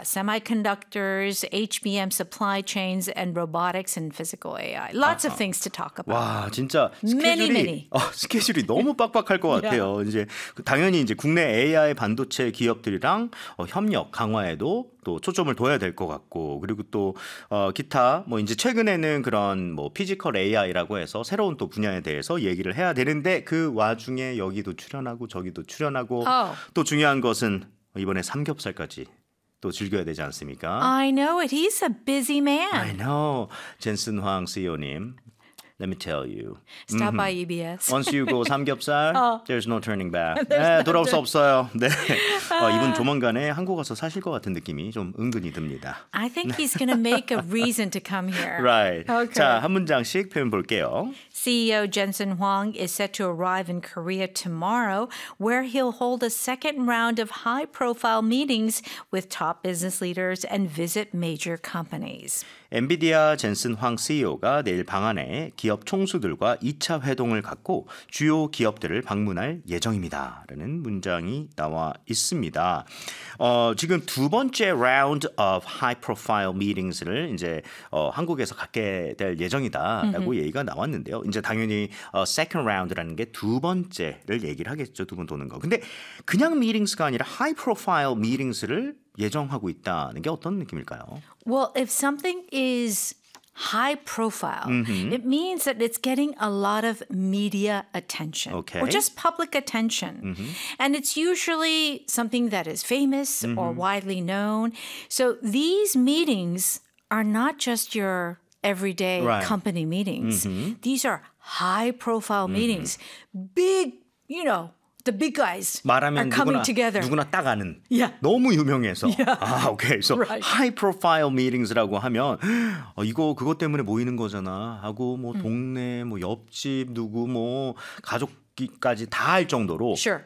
semiconductors, HBM supply chains, and robotics and physical AI. Lots of things to talk about. 와, 진짜 Many. 스케줄이 너무 빡빡할 것 같아요. 이제 당연히 이제 국내 AI 반도체 기업들이랑 협력 강화에도 또 초점을 둬야 될 것 같고, 그리고 또 기타 뭐 이제 최근에는 그런 뭐 피지컬 AI라고 해서 새로운 또 분야에 대해서 얘기를 해야 되는데 그 와중에 여기도 출연하고 저기도 출연하고 또 중요한 것은 이번에 삼겹살까지 또 즐겨야 되지 않습니까? I know it. He's a busy man. I know. 젠슨 황 CEO님. Let me tell you. Stop by EBS. Once you go 삼겹살, there's no turning back. 네, 돌아올 수 없어요. 네. 이분 조만간에 한국 와서 사실 것 같은 느낌이 좀 은근히 듭니다. I think he's going to make a reason to come here. Right. Okay. 자, 한 문장씩 표현 볼게요. CEO Jensen Huang is set to arrive in Korea tomorrow, where he'll hold a second round of high-profile meetings with top business leaders and visit major companies. 엔비디아 젠슨 황 CEO가 내일 방한해 기업 총수들과 2차 회동을 갖고 주요 기업들을 방문할 예정입니다. 라는 문장이 나와 있습니다. 지금 두 번째 round of high profile meetings를 이제 한국에서 갖게 될 예정이다라고 얘기가 나왔는데요. 이제 당연히 second round라는 게 두 번째를 얘기를 하겠죠. 두 번 도는 거. 근데 그냥 meetings가 아니라 high profile meetings를 예정하고 있다는 게 어떤 느낌일까요? Well, if something is high profile, it means that it's getting a lot of media attention Okay. or just public attention. And it's usually something that is famous or widely known. So these meetings are not just your everyday Right. company meetings. These are high profile meetings. Big, the big guys 말하면 are coming together. 누구나 딱 아는 Yeah. 너무 유명해서 오케이. So Right. high profile meetings라고 하면 이거 그것 때문에 모이는 거잖아 하고 뭐 동네 뭐 옆집 누구 뭐 가족까지 다 할 정도로 Sure.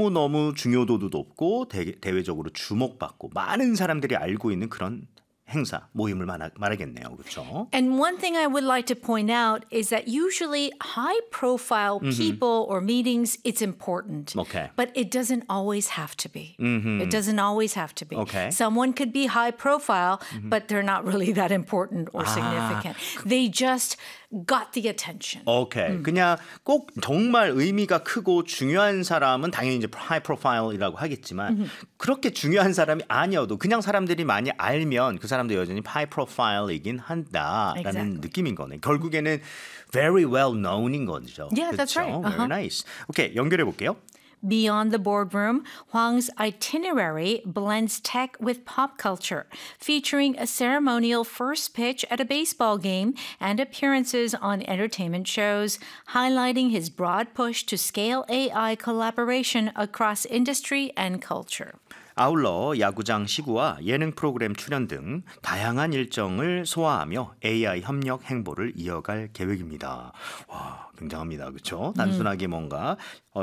너무 중요도도 높고 대외적으로 주목받고 많은 사람들이 알고 있는 그런 행사, 모임을 말하겠네요. 그렇죠? And one thing I would like to point out is that usually high-profile people or meetings, it's important. Okay. But it doesn't always have to be. It doesn't always have to be. Okay. Someone could be high-profile, but they're not really that important or significant. They just got the attention. 오케이. 그냥 꼭 정말 의미가 크고 중요한 사람은 당연히 이제 high profile이라고 하겠지만 그렇게 중요한 사람이 아니어도 그냥 사람들이 많이 알면 그 사람도 여전히 high profile이긴 한다라는 Exactly. 느낌인 거네. 결국에는 very well known인 거죠. Yeah, that's right. Very nice. 오케이, 연결해 볼게요. Beyond the boardroom, Huang's itinerary blends tech with pop culture, featuring a ceremonial first pitch at a baseball game and appearances on entertainment shows, highlighting his broad push to scale AI collaboration across industry and culture. 아울러 야구장 시구와 예능 프로그램 출연 등 다양한 일정을 소화하며 AI 협력 행보를 이어갈 계획입니다. 와, 굉장합니다. 그렇죠? 단순하게 뭔가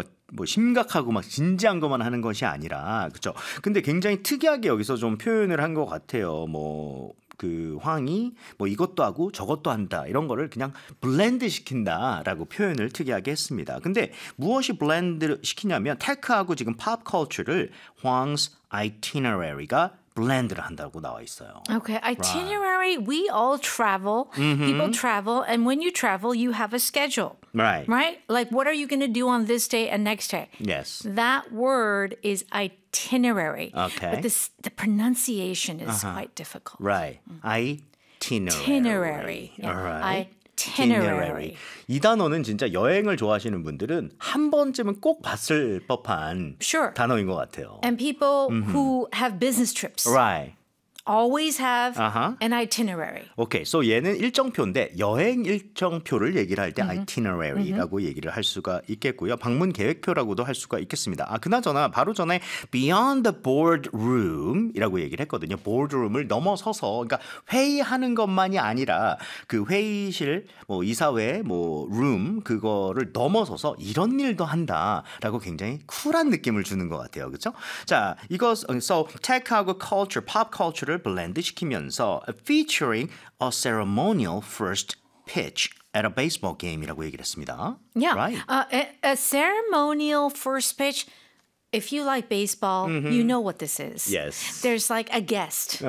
뭐 심각하고 막 진지한 것만 하는 것이 아니라 그렇죠? 근데 굉장히 특이하게 여기서 좀 표현을 한 것 같아요. 뭐 그 황이 뭐 이것도 하고 저것도 한다 이런 거를 그냥 블렌드 시킨다라고 표현을 특이하게 했습니다. 근데 무엇이 블렌드 시키냐면 테크하고 지금 팝 컬처를 황's itinerary가 블렌드를 한다고 나와 있어요. Okay, itinerary, we all travel. People travel, and when you travel, you have a schedule. Right. Right? Like, what are you going to do on this day and next day? Yes. That word is itinerary. Okay. But the pronunciation is quite difficult. Right. Itinerary. Itinerary. Yeah. All right. Itinerary. 이 단어는 진짜 여행을 좋아하시는 분들은 한 번쯤은 꼭 봤을 법한 Sure. 단어인 것 같아요. And people who have business trips Right. always have an itinerary. 오케이. So 얘는 일정표인데 여행 일정표를 얘기를 할 때 itinerary라고 얘기를 할 수가 있겠고요. 방문 계획표라고도 할 수가 있겠습니다. 그나저나 바로 전에 beyond the boardroom이라고 얘기를 했거든요. boardroom을 넘어서서 그러니까 회의하는 것만이 아니라 그 회의실 뭐 이사회 뭐 room 그거를 넘어서서 이런 일도 한다라고 굉장히 쿨한 느낌을 주는 것 같아요. 그렇죠? 자, 이거 so tech하고 culture, pop culture를 블렌드 시키면서 featuring a ceremonial first pitch at a baseball game이라고 얘기를 했습니다. Yeah. Right. A ceremonial first pitch. If you like baseball, you know what this is. Yes. There's like a guest.